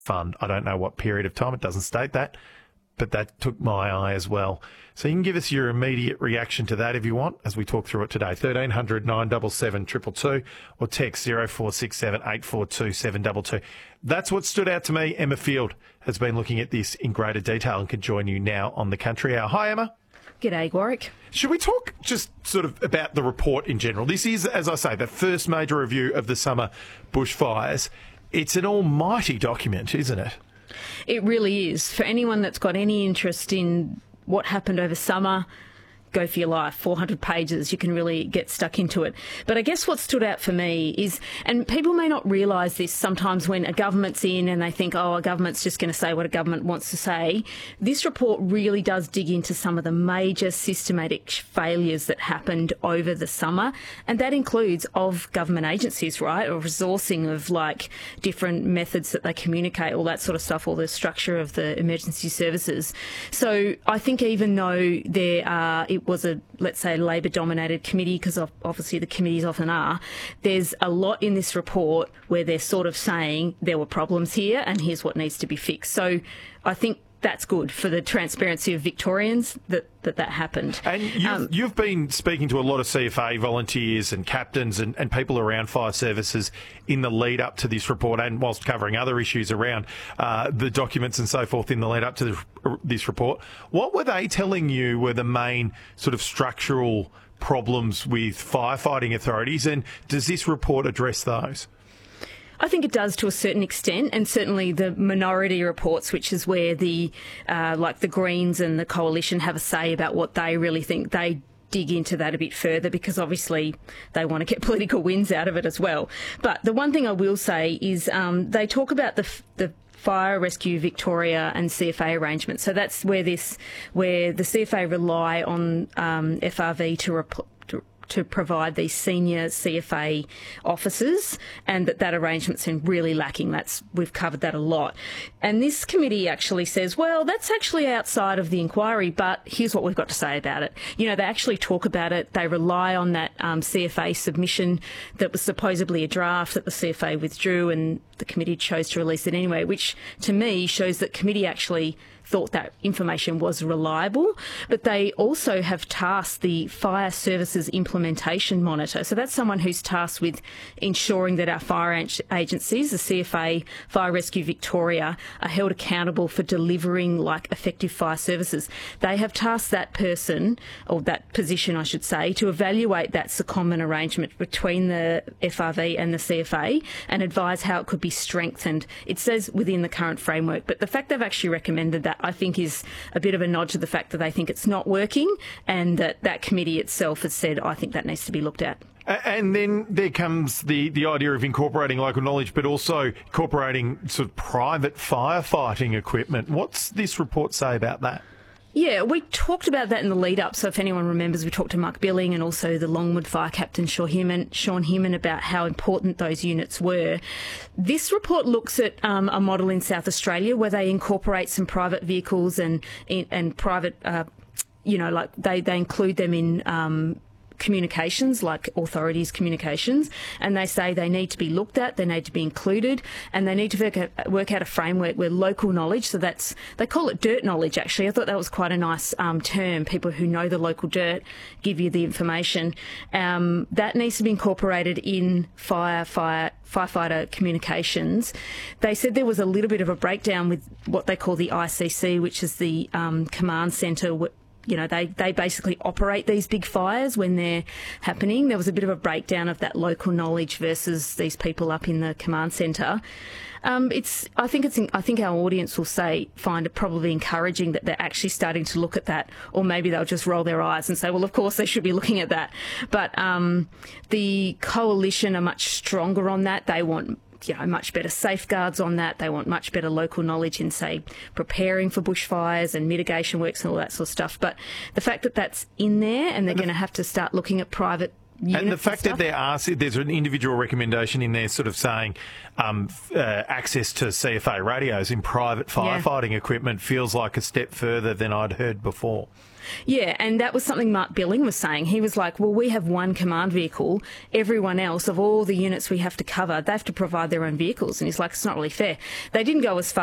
fund. I don't know what period of time. It doesn't state that, but that took my eye as well. So you can give us your immediate reaction to that if you want, as we talk through it today. 1300 977 222 or text 0467 842 722. That's what stood out to me. Emma Field has been looking at this in greater detail and can join you now on the Country Hour. Hi, Emma. G'day, Warwick. Should we talk just sort of about the report in general? This is, as I say, the first major review of the summer bushfires. It's an almighty document, isn't it? It really is. For anyone that's got any interest in what happened over summer, go for your life. 400 pages, you can really get stuck into it. But I guess what stood out for me is, and people may not realise this sometimes when a government's in and they think, oh, a government's just going to say what a government wants to say. This report really does dig into some of the major systematic failures that happened over the summer. And that includes of government agencies, right? Or resourcing of like different methods that they communicate, all that sort of stuff, all the structure of the emergency services. So I think even though it was a, let's say, Labor-dominated committee, because obviously the committees often are, there's a lot in this report where they're sort of saying there were problems here and here's what needs to be fixed. So I think that's good for the transparency of Victorians that happened. And you've been speaking to a lot of CFA volunteers and captains and people around fire services in the lead up to this report, and whilst covering other issues around the documents and so forth in the lead up to this report. What were they telling you were the main sort of structural problems with firefighting authorities, and does this report address those? I think it does to a certain extent, and certainly the minority reports, which is where the Greens and the Coalition have a say about what they really think. They dig into that a bit further because obviously they want to get political wins out of it as well. But the one thing I will say is they talk about the Fire Rescue Victoria and CFA arrangements. So that's where the CFA rely on FRV to provide these senior CFA officers, and that arrangement's been really lacking. We've covered that a lot. And this committee actually says, well, that's actually outside of the inquiry, but here's what we've got to say about it. You know, they actually talk about it. They rely on that CFA submission that was supposedly a draft that the CFA withdrew, and the committee chose to release it anyway, which to me shows that committee actually thought that information was reliable. But they also have tasked the Fire Services Implementation Monitor. So that's someone who's tasked with ensuring that our fire agencies, the CFA, Fire Rescue Victoria, are held accountable for delivering like effective fire services. They have tasked that person, or that position I should say, to evaluate that secondment arrangement between the FRV and the CFA and advise how it could be strengthened. It says within the current framework, but the fact they've actually recommended that, I think, is a bit of a nod to the fact that they think it's not working, and that committee itself has said, I think that needs to be looked at. And then there comes the idea of incorporating local knowledge, but also incorporating sort of private firefighting equipment. What's this report say about that? Yeah, we talked about that in the lead up. So if anyone remembers, we talked to Mark Billing and also the Longwood Fire Captain Sean Himan about how important those units were. This report looks at a model in South Australia where they incorporate some private vehicles and private, they include them in communications, like authorities' communications, and they say they need to be looked at, they need to be included, and they need to work out a framework where local knowledge, so they call it dirt knowledge actually. I thought that was quite a nice term. People who know the local dirt give you the information. That needs to be incorporated in firefighter communications. They said there was a little bit of a breakdown with what they call the ICC, which is the command centre. You know, they basically operate these big fires when they're happening. There was a bit of a breakdown of that local knowledge versus these people up in the command centre. I think our audience will find it probably encouraging that they're actually starting to look at that, or maybe they'll just roll their eyes and say, well, of course they should be looking at that. But the Coalition are much stronger on that. They want much better safeguards on that. They want much better local knowledge in, say, preparing for bushfires and mitigation works and all that sort of stuff. But the fact that that's in there, and they're going to have to start looking at private units. And the fact that there's an individual recommendation in there sort of saying access to CFA radios in private firefighting equipment feels like a step further than I'd heard before. Yeah, and that was something Mark Billing was saying. He was like, well, we have one command vehicle. Everyone else, of all the units we have to cover, they have to provide their own vehicles. And he's like, it's not really fair. They didn't go as far